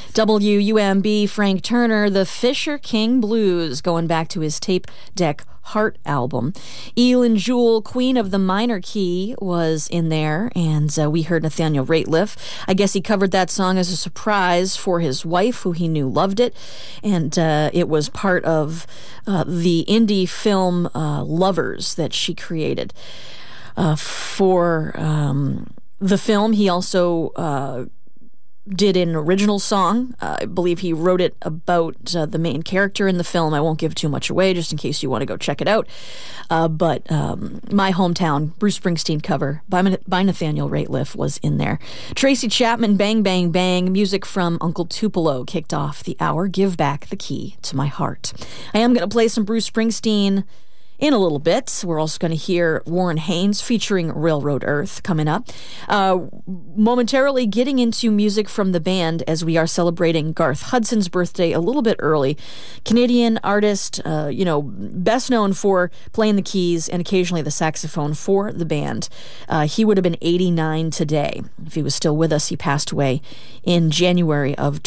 WUMB Frank Turner, the Fisher King Blues, going back to his tape deck Heart album. Elin Jewell, Queen of the Minor Key, was in there, and we heard Nathaniel Rateliff. I guess he covered that song as a surprise for his wife, who he knew loved it, and it was part of the indie film Lovers that she created. For the film, he also did an original song. I believe he wrote it about the main character in the film. I won't give too much away just in case you want to go check it out. But My Hometown, Bruce Springsteen cover by Nathaniel Rateliff was in there. Tracy Chapman, Bang Bang Bang, music from Uncle Tupelo kicked off the hour. Give Back the Key to My Heart. I am going to play some Bruce Springsteen in a little bit. We're also going to hear Warren Haynes featuring Railroad Earth coming up. Momentarily getting into music from the band as we are celebrating Garth Hudson's birthday a little bit early. Canadian artist, best known for playing the keys and occasionally the saxophone for the band. He would have been 89 today. If he was still with us, he passed away in January of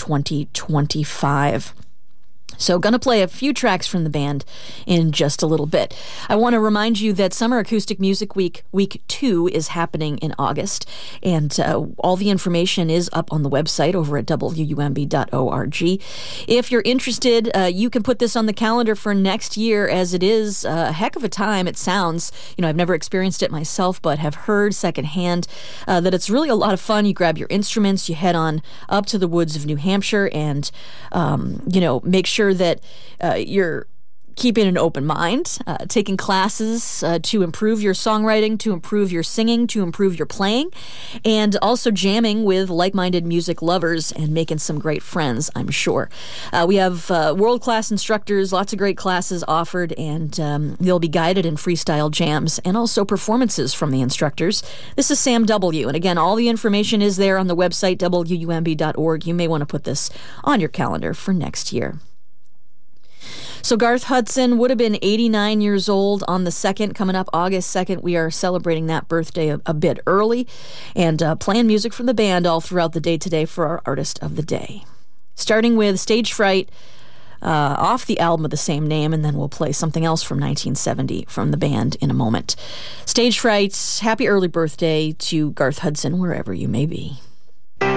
2025. So going to play a few tracks from the band in just a little bit. I want to remind you that Summer Acoustic Music Week, Week 2, is happening in August, and all the information is up on the website over at wumb.org. If you're interested, you can put this on the calendar for next year, as it is a heck of a time, it sounds. I've never experienced it myself, but have heard secondhand that it's really a lot of fun. You grab your instruments, you head on up to the woods of New Hampshire, and, make sure that you're keeping an open mind, taking classes to improve your songwriting, to improve your singing, to improve your playing, and also jamming with like-minded music lovers and making some great friends, I'm sure. We have world-class instructors, lots of great classes offered, and they'll be guided in freestyle jams and also performances from the instructors. This is Sam W., and again, all the information is there on the website, wumb.org. You may want to put this on your calendar for next year. So Garth Hudson would have been 89 years old on the 2nd. Coming up August 2nd, we are celebrating that birthday a bit early and playing music from the band all throughout the day today for our Artist of the Day. Starting with Stage Fright off the album of the same name, and then we'll play something else from 1970 from the band in a moment. Stage Fright, happy early birthday to Garth Hudson, wherever you may be.